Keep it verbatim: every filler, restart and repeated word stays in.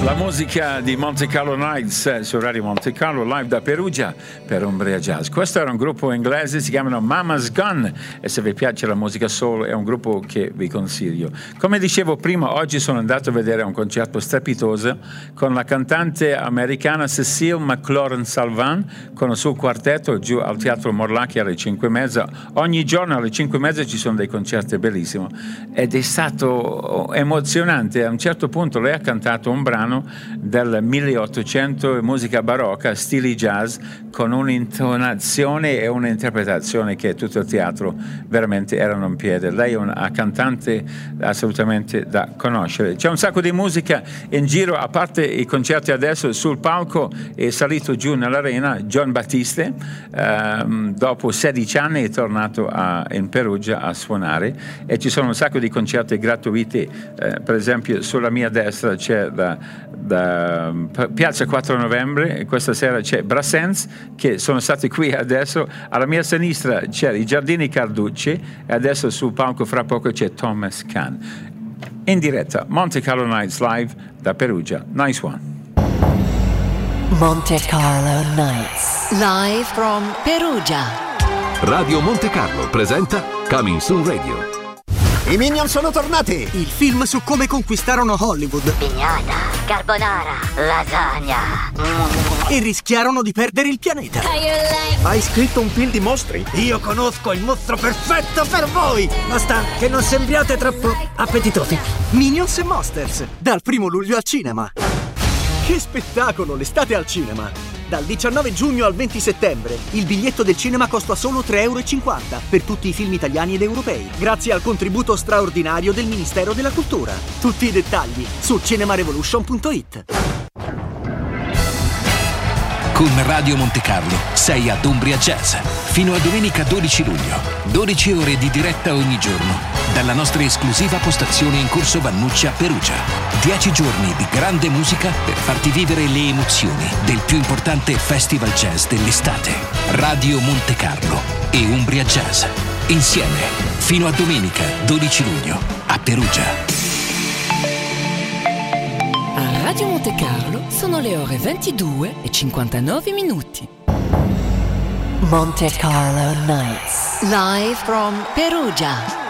La musica di Monte Carlo Nights su Radio Monte Carlo, live da Perugia per Umbria Jazz. Questo era un gruppo inglese, si chiamano Mama's Gun, e se vi piace la musica soul è un gruppo che vi consiglio. Come dicevo prima, oggi sono andato a vedere un concerto strepitoso con la cantante americana Cecile McLaurin Salvant con il suo quartetto giù al Teatro Morlacchi alle cinque e mezza. Ogni giorno alle cinque e mezza ci sono dei concerti bellissimi ed è stato emozionante. A un certo punto lei ha cantato un brano del milleottocento, musica barocca, stili jazz, con un'intonazione e un'interpretazione che tutto il teatro veramente erano in piedi. Lei è una cantante assolutamente da conoscere. C'è un sacco di musica in giro, a parte i concerti adesso. Sul palco è salito giù nell'arena John Battiste, ehm, dopo sedici anni è tornato a, in Perugia a suonare, e ci sono un sacco di concerti gratuiti. Eh, per esempio sulla mia destra c'è la da Piazza quattro Novembre, questa sera c'è Brassens, che sono stati qui adesso. Alla mia sinistra c'è i Giardini Carducci, e adesso sul palco fra poco c'è Thomas Kahn. In diretta Monte Carlo Nights live da Perugia. Nice one. Monte Carlo Nights live from Perugia. Radio Monte Carlo presenta Coming Soon Radio. I Minion sono tornati! Il film su come conquistarono Hollywood. Pignata, carbonara, lasagna. E rischiarono di perdere il pianeta. Hai scritto un film di mostri? Io conosco il mostro perfetto per voi! Basta che non sembriate troppo appetitosi. Minions e Monsters, dal primo luglio al cinema. Che spettacolo, l'estate al cinema! Dal diciannove giugno al venti settembre, il biglietto del cinema costa solo tre e cinquanta euro per tutti i film italiani ed europei, grazie al contributo straordinario del Ministero della Cultura. Tutti i dettagli su cinemarevolution punto it. Con Radio Monte Carlo sei ad Umbria Jazz fino a domenica dodici luglio. dodici ore di diretta ogni giorno dalla nostra esclusiva postazione in Corso Vannucci a Perugia. dieci giorni di grande musica per farti vivere le emozioni del più importante festival jazz dell'estate. Radio Monte Carlo e Umbria Jazz insieme fino a domenica dodici luglio a Perugia. A Radio Monte Carlo sono le ore ventidue e cinquantanove minuti. Monte Carlo Nights live from Perugia.